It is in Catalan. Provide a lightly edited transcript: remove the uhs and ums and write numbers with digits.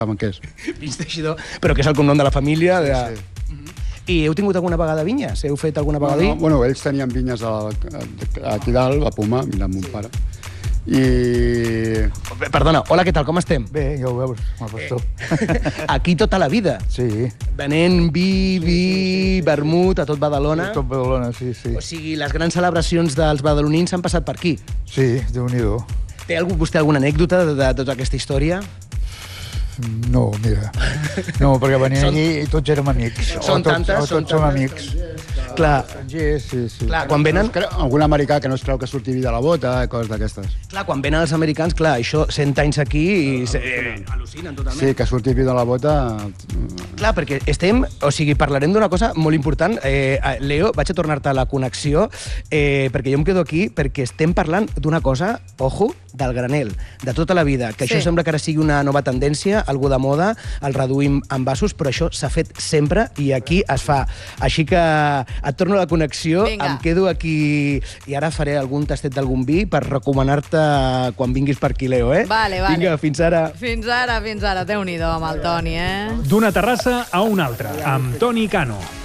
què és. Fills teixidor, però que és el cognom de la família. Sí. I heu tingut alguna vegada vinyes? Heu fet alguna vegada No, bueno, ells tenien vinyes aquí dalt, a Puma, mira, amb mon pare. I... Perdona, hola, què tal, com estem? Bé, ja ho veus, el pastor. Aquí tota la vida. Sí. Venent vi, vermut a tot Badalona. Tot Badalona, sí, sí. O sigui, les grans celebracions dels badalonins s'han passat per aquí. Sí, Déu-n'hi-do. Té vostè alguna anècdota de tota aquesta història? No, mira. No, perquè venien aquí i tots érem amics. Són tantes, o tots som amics. Clar. Estrangers, sí. Clar, quan venen... Algun americà que no es creu que surti vi de la bota, coses d'aquestes. Clar, quan venen els americans, clar, això 100 anys aquí i al·lucinen totalment. Sí, que surti vi de la bota... Clar, perquè parlarem d'una cosa molt important. Leo, vaig a tornar-te a la connexió, perquè jo em quedo aquí, perquè estem parlant d'una cosa, ojo, del granel, de tota la vida, que això sembla que ara sigui una nova tendència, algú de moda, el reduïm en vasos, però això s'ha fet sempre i aquí es fa. Així que et torno a la connexió, em quedo aquí i ara faré algun tastet d'algun vi per recomanar-te quan vinguis per aquí, Leo, eh? Vale. Vinga, fins ara. Fins ara. Déu-n'hi-do amb el Toni, eh? D'una terrassa a una altra, amb Toni Cano.